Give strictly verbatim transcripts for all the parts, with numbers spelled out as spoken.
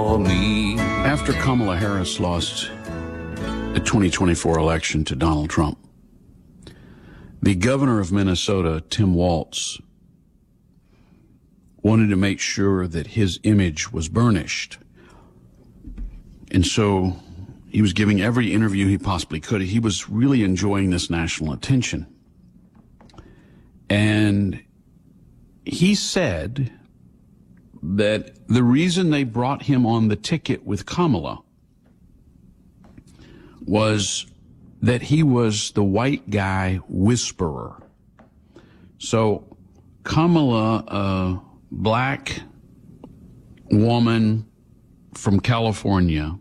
for me. After Kamala Harris lost the twenty twenty-four election to Donald Trump, the governor of Minnesota, Tim Walz, wanted to make sure that his image was burnished. And so he was giving every interview he possibly could. He was really enjoying this national attention. And he said that the reason they brought him on the ticket with Kamala was that he was the white guy whisperer. So Kamala, a black woman from California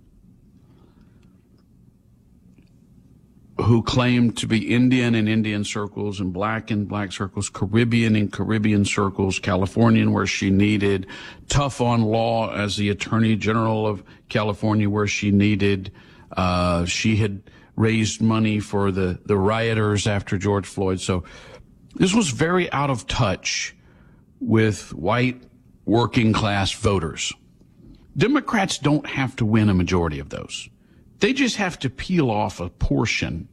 who claimed to be Indian in Indian circles and black in black circles, Caribbean in Caribbean circles, Californian where she needed, tough on law as the Attorney General of California where she needed. Uh, she had raised money for the, the rioters after George Floyd. So this was very out of touch with white working class voters. Democrats don't have to win a majority of those. They just have to peel off a portion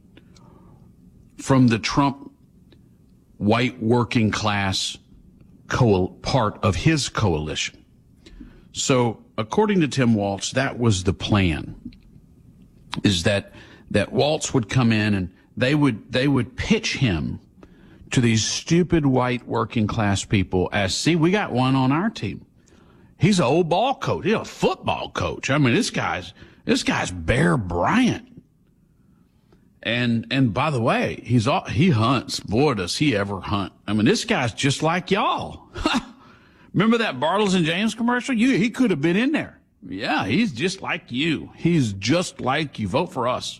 from the Trump white working class co- part of his coalition. So according to Tim Walz, that was the plan, is that that Walz would come in and they would they would pitch him to these stupid white working class people as, see, we got one on our team. He's an old ball coach. He's a football coach. I mean, this guy's This guy's Bear Bryant. And, and by the way, he's all, he hunts. Boy, does he ever hunt. I mean, this guy's just like y'all. Remember that Bartles and James commercial? You, he could have been in there. Yeah, he's just like you. He's just like you. Vote for us.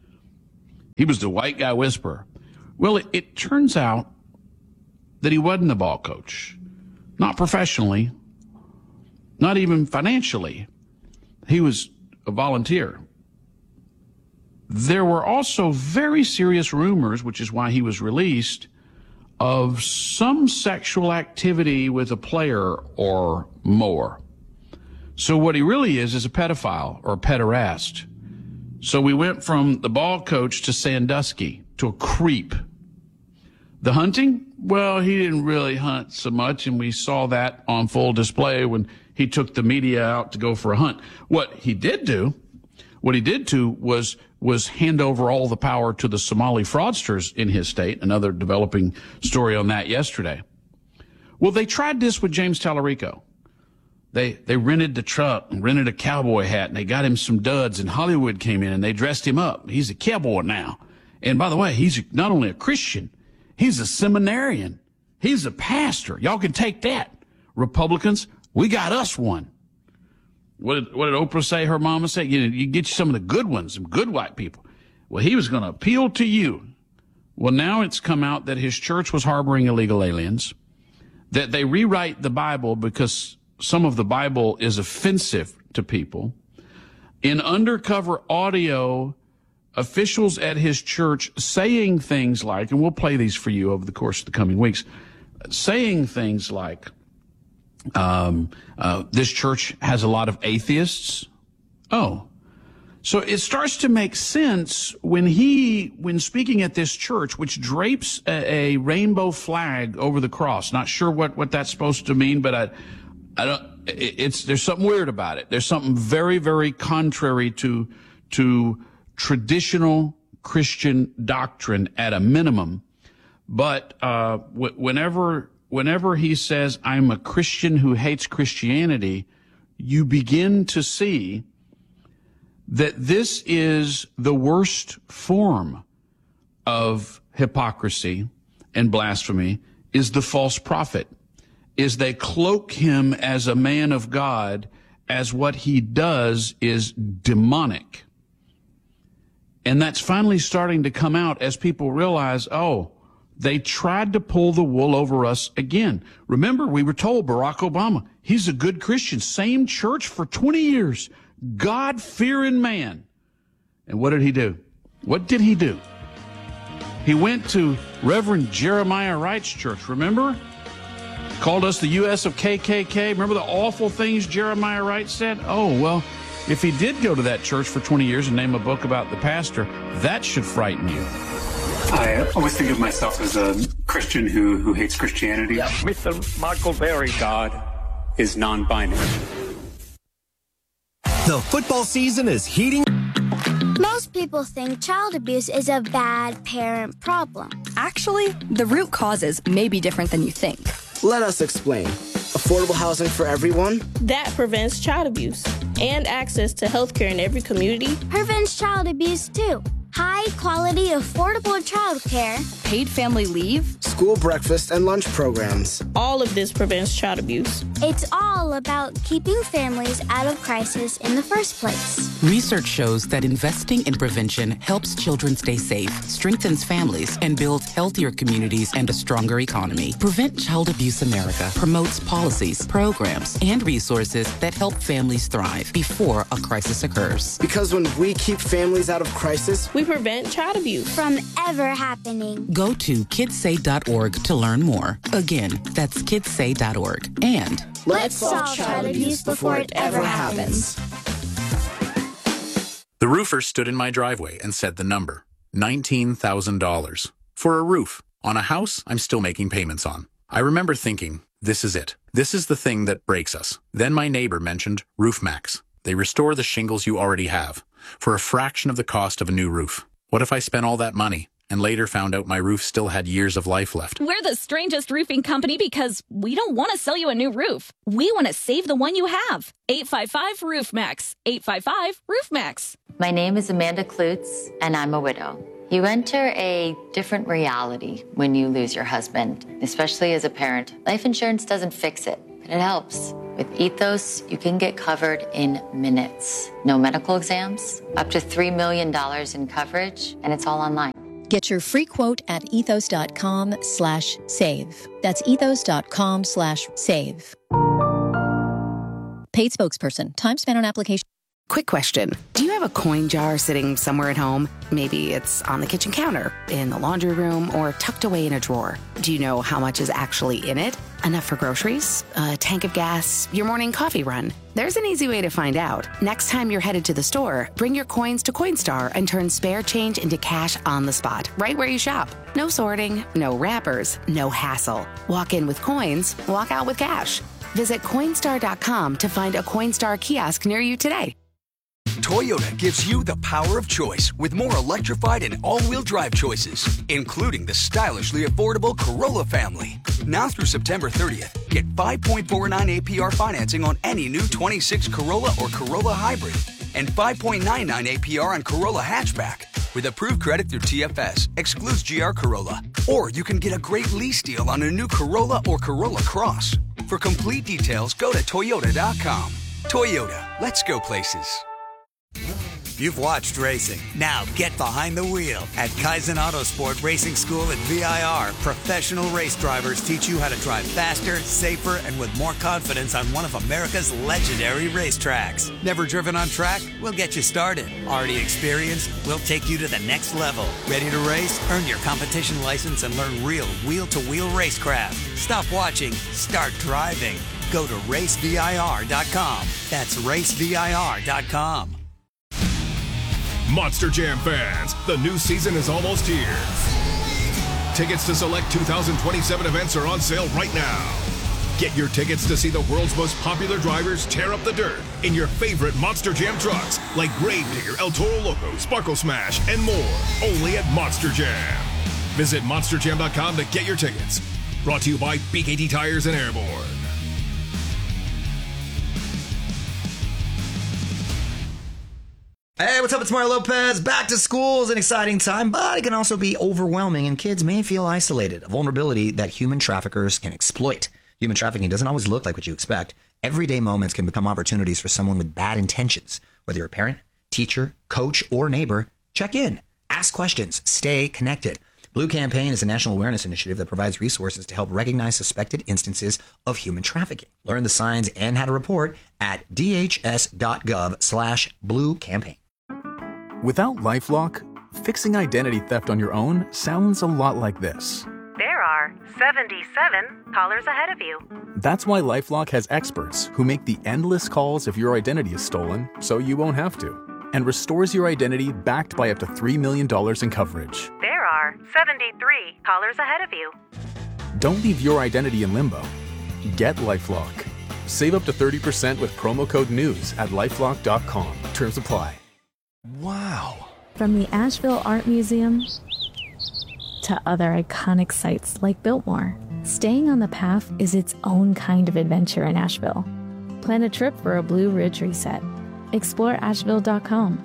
He was the white guy whisperer. Well, it, it turns out that he wasn't a ball coach. Not professionally. Not even financially. He was a volunteer. There were also very serious rumors, which is why he was released, of some sexual activity with a player or more. So what he really is is a pedophile or a pederast. So we went from the ball coach to Sandusky to a creep. The hunting? Well, he didn't really hunt so much, and we saw that on full display when he took the media out to go for a hunt. What he did do, what he did do was, was hand over all the power to the Somali fraudsters in his state. Another developing story on that yesterday. Well, they tried this with James Tallarico. They, they rented the truck and rented a cowboy hat, and they got him some duds, and Hollywood came in and they dressed him up. He's a cowboy now. And by the way, he's not only a Christian, he's a seminarian. He's a pastor. Y'all can take that. Republicans, we got us one. What did, what did Oprah say, her mama say? You, you get you some of the good ones, some good white people. Well, he was going to appeal to you. Well, now it's come out that his church was harboring illegal aliens, that they rewrite the Bible because some of the Bible is offensive to people. In undercover audio, officials at his church saying things like, and we'll play these for you over the course of the coming weeks, saying things like, um, uh, this church has a lot of atheists. Oh, so it starts to make sense when he, when speaking at this church, which drapes a, a rainbow flag over the cross. Not sure what, what that's supposed to mean, but I, I don't, it, it's, there's something weird about it. There's something very, very contrary to, to traditional Christian doctrine at a minimum. But, uh, w- whenever, whenever he says, I'm a Christian who hates Christianity, you begin to see that this is the worst form of hypocrisy and blasphemy, is the false prophet, is they cloak him as a man of God, as what he does is demonic. And that's finally starting to come out as people realize, oh, they tried to pull the wool over us again. Remember, we were told Barack Obama, he's a good Christian, same church for twenty years. God-fearing man. And what did he do? What did he do? He went to Reverend Jeremiah Wright's church, remember? Called us the U S of K K K. Remember the awful things Jeremiah Wright said? Oh, well, if he did go to that church for twenty years and name a book about the pastor, that should frighten you. I always think of myself as a Christian who, who hates Christianity. Yeah, Mister Michael Berry. God is non-binary. The football season is heating. Most people think child abuse is a bad parent problem. Actually, the root causes may be different than you think. Let us explain. Affordable housing for everyone. That prevents child abuse. And access to health care in every community. Prevents child abuse, too. High-quality, affordable childcare. Paid family leave. School breakfast and lunch programs. All of this prevents child abuse. It's all about keeping families out of crisis in the first place. Research shows that investing in prevention helps children stay safe, strengthens families, and builds healthier communities and a stronger economy. Prevent Child Abuse America promotes policies, programs, and resources that help families thrive before a crisis occurs. Because when we keep families out of crisis, we prevent child abuse from ever happening. Go to kids say dot org to learn more. Again, that's kids say dot org. And let's solve child abuse before it ever happens. The roofer stood in my driveway and said the number, nineteen thousand dollars. For a roof on a house I'm still making payments on. I remember thinking, this is it. This is the thing that breaks us. Then my neighbor mentioned RoofMax. They restore the shingles you already have for a fraction of the cost of a new roof. What if I spent all that money and later found out my roof still had years of life left? We're the strangest roofing company because we don't want to sell you a new roof. We want to save the one you have. eight five five roof max. eight five five roof max. My name is Amanda Klutz, and I'm a widow. You enter a different reality when you lose your husband, especially as a parent. Life insurance doesn't fix it, but it helps. With Ethos, you can get covered in minutes. No medical exams, up to three million dollars in coverage, and it's all online. Get your free quote at ethos.com slash save. That's ethos.com slash save. Paid spokesperson. Time spent on application. Quick question. Do you have a coin jar sitting somewhere at home? Maybe it's on the kitchen counter, in the laundry room, or tucked away in a drawer. Do you know how much is actually in it? Enough for groceries, a tank of gas, your morning coffee run? There's an easy way to find out. Next time you're headed to the store, bring your coins to Coinstar and turn spare change into cash on the spot, right where you shop. No sorting, no wrappers, no hassle. Walk in with coins, walk out with cash. Visit Coinstar dot com to find a Coinstar kiosk near you today. Toyota gives you the power of choice with more electrified and all-wheel drive choices, including the stylishly affordable Corolla family. Now through September thirtieth, get five point four nine A P R financing on any new twenty-six Corolla or Corolla Hybrid and five point nine nine A P R on Corolla Hatchback. With approved credit through T F S, excludes G R Corolla. Or you can get a great lease deal on a new Corolla or Corolla Cross. For complete details, go to Toyota dot com. Toyota, let's go places. You've watched racing. Now get behind the wheel. At Kaizen Autosport Racing School at V I R, professional race drivers teach you how to drive faster, safer, and with more confidence on one of America's legendary racetracks. Never driven on track? We'll get you started. Already experienced? We'll take you to the next level. Ready to race? Earn your competition license and learn real wheel-to-wheel racecraft. Stop watching. Start driving. Go to race V I R dot com. That's race V I R dot com. Monster Jam fans, the new season is almost here. Tickets to select two thousand twenty-seven events are on sale right now. Get your tickets to see the world's most popular drivers tear up the dirt in your favorite Monster Jam trucks like Gravedigger, El Toro Loco, Sparkle Smash, and more. Only at Monster Jam. Visit monster jam dot com to get your tickets. Brought to you by B K T Tires and Airborne. Hey, what's up? It's Mario Lopez. Back to school is an exciting time, but it can also be overwhelming, and kids may feel isolated, a vulnerability that human traffickers can exploit. Human trafficking doesn't always look like what you expect. Everyday moments can become opportunities for someone with bad intentions. Whether you're a parent, teacher, coach, or neighbor, check in, ask questions, stay connected. Blue Campaign is a national awareness initiative that provides resources to help recognize suspected instances of human trafficking. Learn the signs and how to report at d h s dot gov slash blue campaign. Without LifeLock, fixing identity theft on your own sounds a lot like this. There are are seventy-seven callers ahead of you. That's why LifeLock has experts who make the endless calls if your identity is stolen, so you won't have to, and restores your identity backed by up to three million dollars in coverage. There are seventy-three callers ahead of you. Don't leave your identity in limbo. Get LifeLock. Save up to thirty percent with promo code NEWS at lifelock dot com. Terms apply. Wow. From the Asheville Art Museum to other iconic sites like Biltmore, staying on the path is its own kind of adventure in Asheville. Plan a trip for a Blue Ridge reset. explore asheville dot com.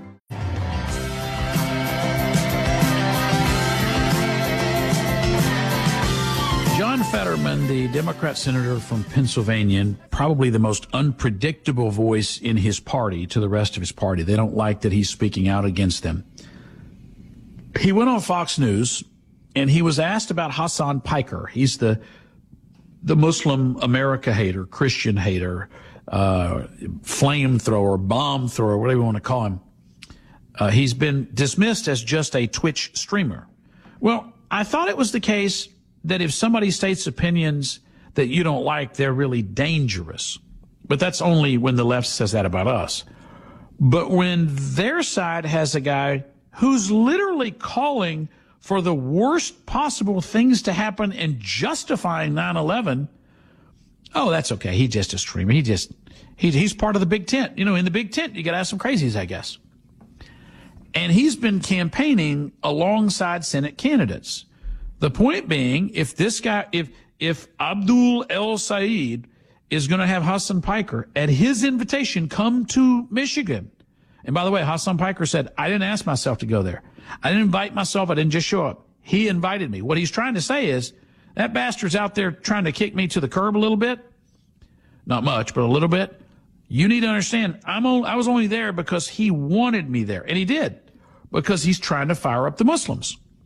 John Fetterman, the Democrat senator from Pennsylvania, and probably the most unpredictable voice in his party to the rest of his party. They don't like that he's speaking out against them. He went on Fox News and he was asked about Hassan Piker. He's the the Muslim America hater, Christian hater, uh, flamethrower, bomb thrower, whatever you want to call him. Uh, he's been dismissed as just a Twitch streamer. Well, I thought it was the case that if somebody states opinions that you don't like, they're really dangerous. But that's only when the left says that about us. But when their side has a guy who's literally calling for the worst possible things to happen and justifying nine eleven, oh, that's okay. He's just a streamer. He just, he, he's part of the big tent. You know, in the big tent, you got to have some crazies, I guess. And he's been campaigning alongside Senate candidates. The point being, if this guy, if if Abdul El Sayed is going to have Hassan Piker at his invitation come to Michigan, and by the way, Hassan Piker said, I didn't ask myself to go there. I didn't invite myself. I didn't just show up. He invited me. What he's trying to say is that bastard's out there trying to kick me to the curb a little bit. Not much, but a little bit. You need to understand, I'm only, I was only there because he wanted me there, and he did, because he's trying to fire up the Muslims.